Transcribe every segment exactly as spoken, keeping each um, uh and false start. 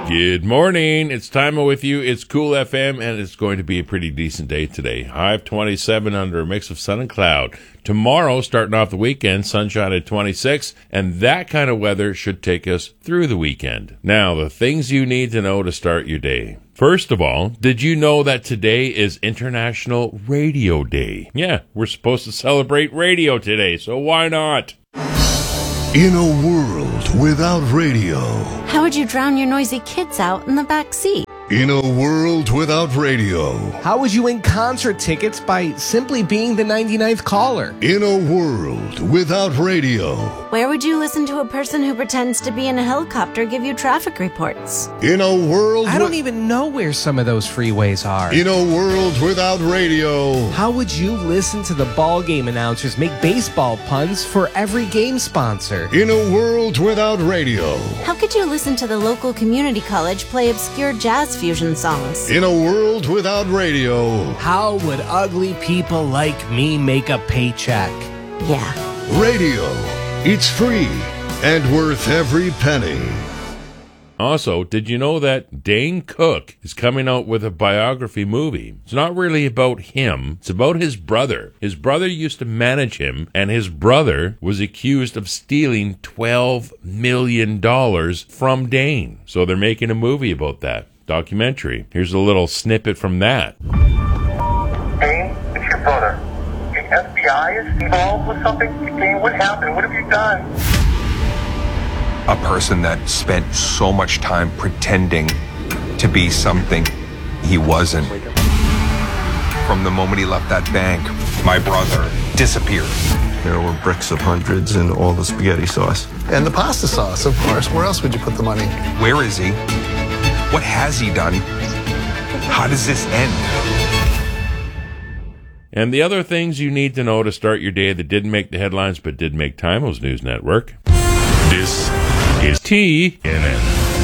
Good morning. It's Time with you. It's Cool F M, and it's going to be a pretty decent day today. High of twenty-seven under a mix of sun and cloud. Tomorrow, starting off the weekend, sunshine at twenty-six, and that kind of weather should take us through the weekend. Now, the things you need to know to start your day. First of all, did you know that today is International Radio Day? Yeah, we're supposed to celebrate radio today, so why not? In a world without radio. How would you drown your noisy kids out in the back seat? In a world without radio. How would you win concert tickets by simply being the ninety-ninth caller? In a world without radio. Where would you listen to a person who pretends to be in a helicopter give you traffic reports? In a world... I don't even know where some of those freeways are. In a world without radio. How would you listen to the ball game announcers make baseball puns for every game sponsor? In a world without radio. How could you listen to the local community college play obscure jazz fusion songs? In a world without radio. How would ugly people like me make a paycheck? Yeah. Radio. It's free and worth every penny. Also, did you know that Dane Cook is coming out with a biography movie? It's not really about him. It's about his brother. His brother used to manage him, and his brother was accused of stealing twelve million dollars from Dane. So they're making a movie about that. Documentary. Here's a little snippet from that. Dane, it's your brother. The F B I is involved with something? Dane, what happened? What have you done? A person that spent so much time pretending to be something he wasn't. From the moment he left that bank, my brother disappeared. There were bricks of hundreds and all the spaghetti sauce. And the pasta sauce, of course. Where else would you put the money? Where is he? What has he done? How does this end? And the other things you need to know to start your day that didn't make the headlines but did make Timo's News Network. This is T N N.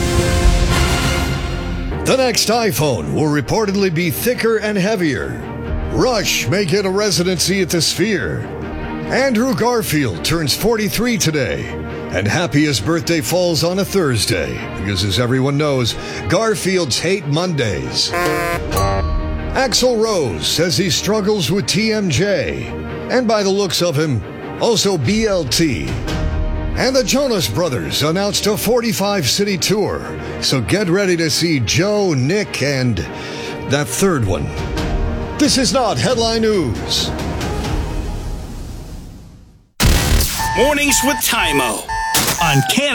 The next iPhone will reportedly be thicker and heavier. Rush may get a residency at the Sphere. Andrew Garfield turns forty-three today. And happiest birthday falls on a Thursday, because as everyone knows, Garfields hate Mondays. Axl Rose says he struggles with T M J, and by the looks of him, also B L T. And the Jonas Brothers announced a forty-five city tour, so get ready to see Joe, Nick, and that third one. This is not Headline News. Mornings with Timo on Canada.